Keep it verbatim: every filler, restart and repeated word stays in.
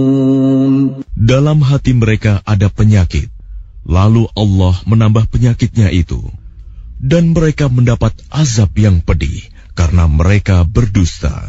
Dalam hati mereka ada penyakit, lalu Allah menambah penyakitnya itu, dan mereka mendapat azab yang pedih karena mereka berdusta.